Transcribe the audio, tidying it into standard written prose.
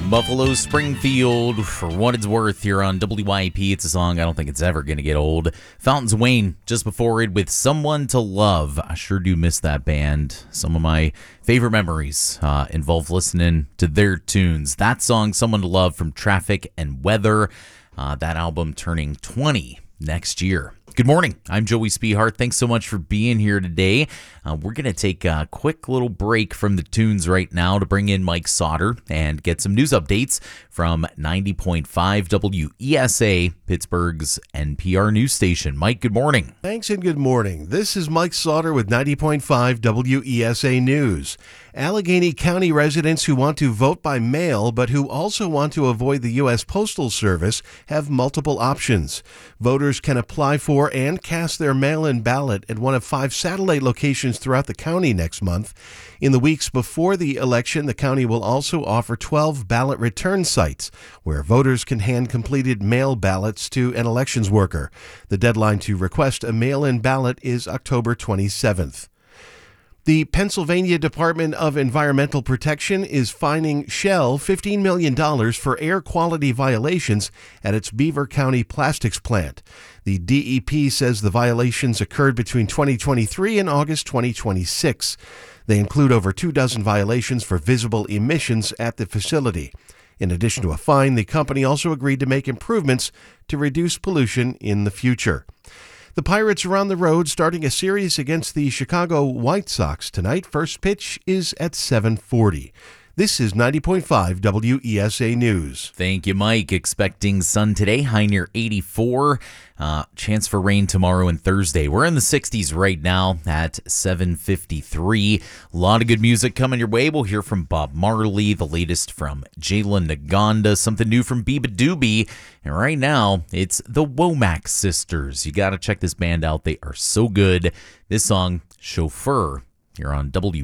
Buffalo Springfield, for what it's worth, here on WYP. It's a song I don't think it's ever going to get old. Fountains Wayne, just before it, with Someone to Love. I sure do miss that band. Some of my favorite memories involve listening to their tunes. That song, Someone to Love, from Traffic and Weather. That album turning 20 next year. Good morning. I'm Joey Spiehart. Thanks so much for being here today. We're going to take a quick little break from the tunes right now to bring in Mike Sauter and get some news updates from 90.5 WESA, Pittsburgh's NPR news station. Mike, good morning. Thanks and good morning. This is Mike Sauter with 90.5 WESA News. Allegheny County residents who want to vote by mail but who also want to avoid the U.S. Postal Service have multiple options. Voters can apply for and cast their mail-in ballot at one of 5 satellite locations throughout the county next month. In the weeks before the election, the county will also offer 12 ballot return sites where voters can hand completed mail ballots to an elections worker. The deadline to request a mail-in ballot is October 27th. The Pennsylvania Department of Environmental Protection is fining Shell $15 million for air quality violations at its Beaver County plastics plant. The DEP says the violations occurred between 2023 and August 2026. They include over 24 violations for visible emissions at the facility. In addition to a fine, the company also agreed to make improvements to reduce pollution in the future. The Pirates are on the road starting a series against the Chicago White Sox tonight. First pitch is at 7:40. This is 90.5 WESA News. Thank you, Mike. Expecting sun today, high near 84. Chance for rain tomorrow and Thursday. We're in the 60s right now at 7:53. A lot of good music coming your way. We'll hear from Bob Marley, the latest from Jalen Naganda, something new from Biba Doobie. And right now, it's the Womack Sisters. You got to check this band out. They are so good. This song, Chauffeur, here on WYP.